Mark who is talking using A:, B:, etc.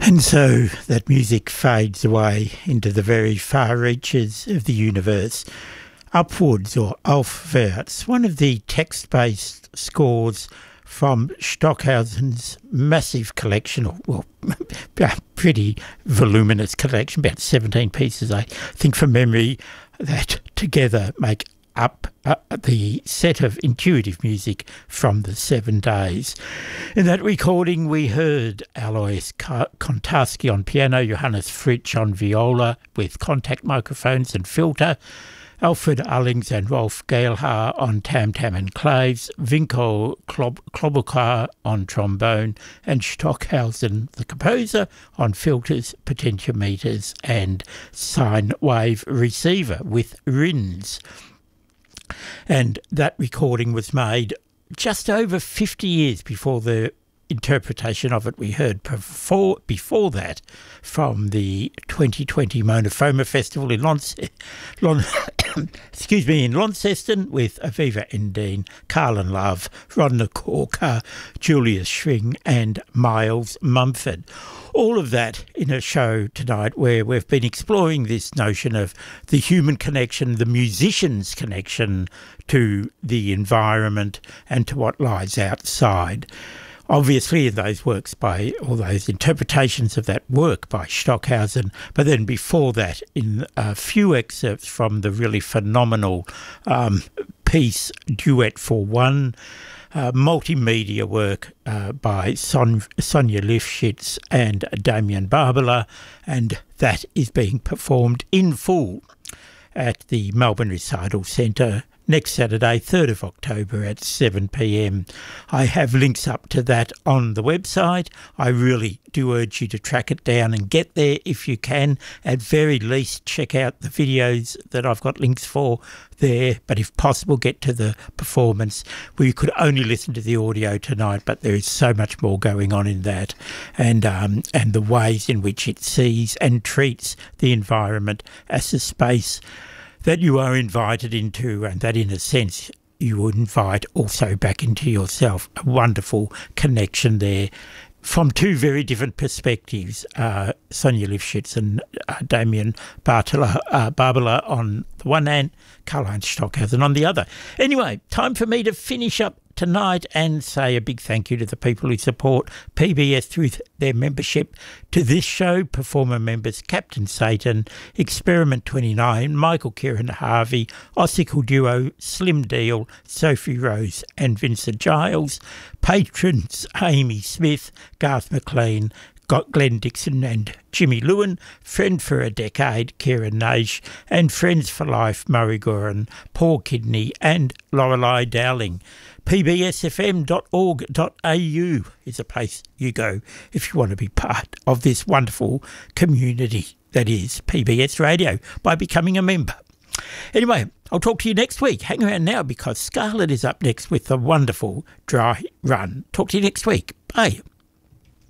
A: And so that music fades away into the very far reaches of the universe. Upwards, or Aufwärts, one of the text-based scores from Stockhausen's massive collection, or pretty voluminous collection, about 17 pieces, I think, from memory, that together make up the set of intuitive music from the 7 days. In that recording, we heard Alois Kontarski on piano, Johannes Fritsch on viola with contact microphones and filter, Alfred Allings and Rolf Gehlhaar on tam-tam and claves, Vinko Klobuchar on trombone, and Stockhausen, the composer, on filters, potentiometers and sine wave receiver with RINs. And that recording was made just over 50 years before the interpretation of it we heard before that from the 2020 Monofoma Festival in in Launceston with Aviva Endine, Carlin Love, Rodna Corker, Julius Schwing and Miles Mumford. All of that in a show tonight where we've been exploring this notion of the human connection, the musician's connection to the environment and to what lies outside. Obviously in those works by all those interpretations of that work by Stockhausen, but then before that in a few excerpts from the really phenomenal piece Duet for One, multimedia work by Sonia Lifshitz and Damien Barbala, and that is being performed in full at the Melbourne Recital Centre next Saturday, 3rd of October at 7 p.m. I have links up to that on the website. I really do urge you to track it down and get there if you can. At very least, check out the videos that I've got links for there, but if possible, get to the performance. We could only listen to the audio tonight, but there is so much more going on in that, and the ways in which it sees and treats the environment as a space that you are invited into, and that in a sense you would invite also back into yourself. A wonderful connection there from two very different perspectives, Sonia Lifshitz and Damien Barbala on the one hand, Karl-Heinz Stockhausen on the other. Anyway, time for me to finish up tonight and say a big thank you to the people who support PBS through their membership to this show. Performer members Captain Satan, Experiment 29, Michael Kieran Harvey, Ossicle Duo, Slim Deal, Sophie Rose and Vincent Giles. Patrons Amy Smith, Garth McLean, Glenn Dixon and Jimmy Lewin, Friend for a Decade, Kieran Naish, and Friends for Life, Murray Goran, Paul Kidney and Lorelei Dowling. pbsfm.org.au is a place you go if you want to be part of this wonderful community that is PBS Radio by becoming a member. Anyway, I'll talk to you next week. Hang around now because Scarlett is up next with the wonderful Dry Run. Talk to you next week. Bye.